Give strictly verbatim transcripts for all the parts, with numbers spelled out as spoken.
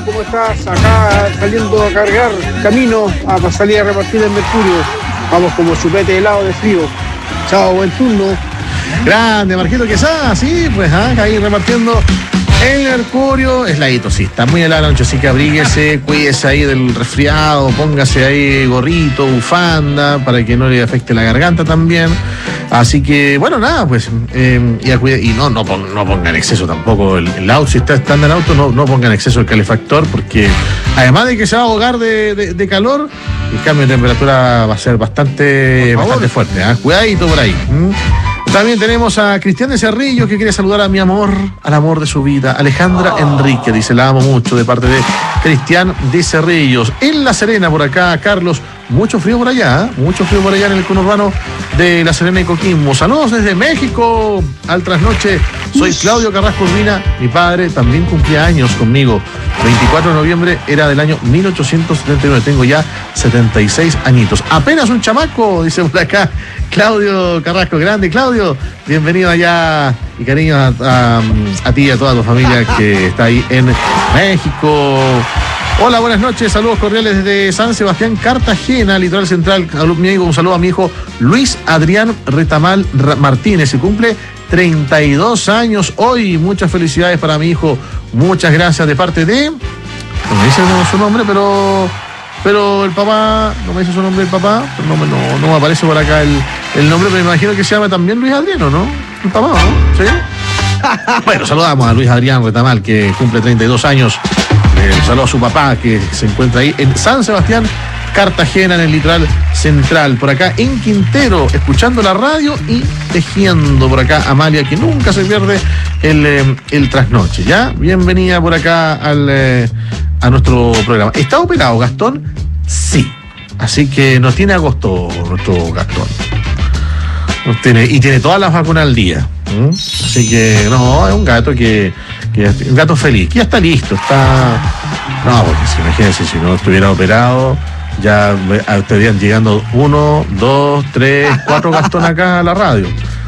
¿Cómo estás? Acá saliendo a cargar camino a para salir a repartir el Mercurio. Vamos como chupete helado de frío. Chao, buen turno. Grande, Marquito Quesada, sí, pues ¿ah? Ahí repartiendo el Mercurio. Es ladito, sí, está muy helada la noche, así que abríguese, cuídese ahí del resfriado, póngase ahí gorrito, bufanda, para que no le afecte la garganta también. Así que, bueno, nada, pues, eh, y, acude, y no, no, pon, no pongan exceso tampoco el, el auto, si está estando en auto, no, no pongan exceso el calefactor, porque además de que se va a ahogar de, de, de calor, el cambio de temperatura va a ser bastante, bastante fuerte, ¿eh? Cuidadito por ahí. ¿Mm? También tenemos a Cristian de Cerrillo, que quiere saludar a mi amor, al amor de su vida, Alejandra Enrique, dice, la amo mucho, de parte de Cristian de Cerrillos. En La Serena, por acá, Carlos, mucho frío por allá, ¿eh? Mucho frío por allá en el conurbano de La Serena y Coquimbo. Saludos desde México, al trasnoche. Soy Claudio Carrasco Urbina, mi padre también cumplía años conmigo. veinticuatro de noviembre era del año mil ochocientos setenta y nueve, tengo ya setenta y seis añitos. Apenas un chamaco, dice por acá Claudio Carrasco. Grande, Claudio, bienvenido allá y cariño a, a, a ti y a toda tu familia que está ahí en México. Hola, buenas noches, saludos cordiales desde San Sebastián, Cartagena, Litoral Central. Un saludo a mi hijo Luis Adrián Retamal Martínez, se cumple treinta y dos años hoy. Muchas felicidades para mi hijo, muchas gracias de parte de... No me dice su nombre, pero... Pero el papá, no me dice su nombre el papá, no me, no, no me aparece por acá el, el nombre, pero me imagino que se llama también Luis Adriano, ¿no? El papá, ¿no? ¿Sí? Bueno, saludamos a Luis Adrián Retamal, que cumple treinta y dos años. Eh, saludo a su papá, que se encuentra ahí en San Sebastián, Cartagena, en el litoral central. Por acá en Quintero, escuchando la radio y tejiendo. Por acá Amalia, que nunca se pierde el, eh, el trasnoche, ¿ya? Bienvenida por acá al... Eh, a nuestro programa. ¿Está operado Gastón? Sí. Así que nos tiene a gusto nuestro Gastón. Nos tiene, y tiene todas las vacunas al día. ¿Mm? Así que, no, es un gato que, que... Un gato feliz. Que ya está listo, está... No, porque si, imagínense, si no estuviera operado, ya estarían llegando uno, dos, tres, cuatro Gastón acá a la radio.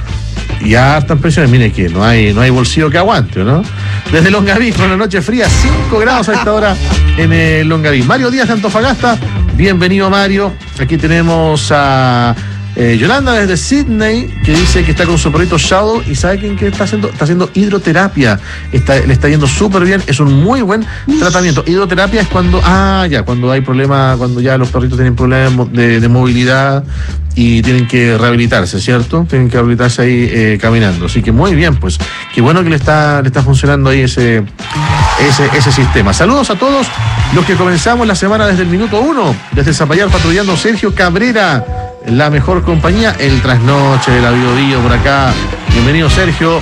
Y hartas presiones, mire que no hay, no hay bolsillo que aguante, ¿no? Desde Longaví, con la noche fría, cinco grados a esta hora en el Longaví. Mario Díaz de Antofagasta, bienvenido Mario. Aquí tenemos a eh, Yolanda desde Sydney, que dice que está con su perrito Shadow y ¿sabe quién que está haciendo? Está haciendo hidroterapia. Está, le está yendo súper bien, es un muy buen tratamiento. Hidroterapia es cuando, ah, ya, cuando hay problemas, cuando ya los perritos tienen problemas de, de movilidad y tienen que rehabilitarse, ¿cierto? Tienen que rehabilitarse ahí eh, caminando. Así que muy bien, pues, qué bueno que le está, le está funcionando ahí ese, ese, ese sistema. Saludos a todos los que comenzamos la semana desde el minuto uno, desde Zapallar patrullando. Sergio Cabrera, la mejor compañía, el trasnoche de la Bio Bio por acá. Bienvenido, Sergio.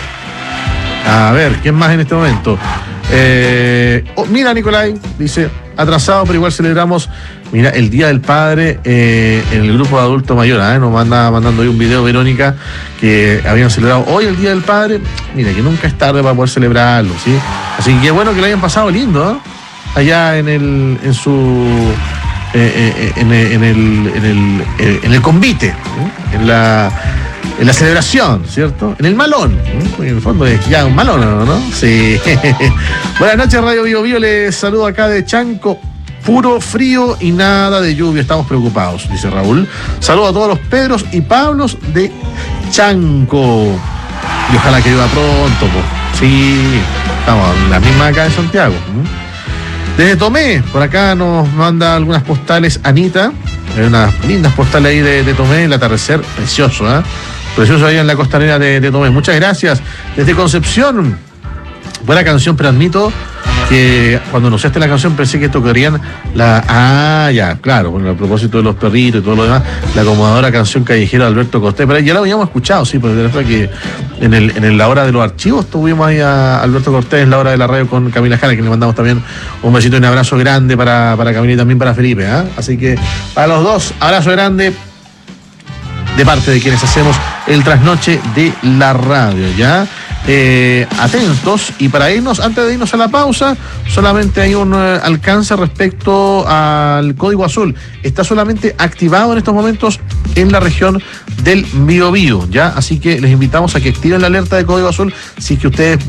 A ver, ¿quién más en este momento? Eh, oh, mira, Nicolai, dice, atrasado, pero igual celebramos, mira, el Día del Padre eh, en el grupo de adulto mayor, ¿eh? Nos manda mandando ahí un video, Verónica, que habían celebrado hoy el Día del Padre. Mira, que nunca es tarde para poder celebrarlo, ¿sí? Así que bueno que lo hayan pasado lindo, ¿eh? Allá en el, en su... Eh, eh, en, en, el, en, el, eh, en el convite, ¿eh? en la en la celebración, ¿cierto? En el malón, ¿eh? Porque en el fondo es ya un malón, ¿no? ¿no? Sí. Buenas noches, Radio Bio Bio, les saludo acá de Chanco. Puro frío y nada de lluvia, estamos preocupados, dice Raúl. Saludo a todos los Pedros y Pablos de Chanco. Y ojalá que llueva pronto, pues. Sí, estamos en la misma acá en Santiago. ¿eh? Desde Tomé, por acá nos manda algunas postales Anita. Hay unas lindas postales ahí de, de Tomé, el atardecer precioso, ¿eh? Precioso ahí en la costanera de, de Tomé. Muchas gracias. Desde Concepción, buena canción, pero admito que cuando anunciaste la canción pensé que tocarían la... Ah, ya, claro, bueno, a propósito de los perritos y todo lo demás, la acomodadora canción callejera de Alberto Cortés, pero ya la habíamos escuchado, sí, porque de verdad que en, el, en el, la hora de los archivos tuvimos ahí a Alberto Cortés, en la hora de la radio con Camila Jara, que le mandamos también un besito y un abrazo grande para, para Camila y también para Felipe, ¿eh? Así que para los dos, abrazo grande de parte de quienes hacemos el trasnoche de la radio, ¿ya? Eh, atentos, y para irnos, antes de irnos a la pausa, solamente hay un eh, alcance respecto al código azul. Está solamente activado en estos momentos en la región del Biobío, ¿ya? Así que les invitamos a que activen la alerta de código azul si es que ustedes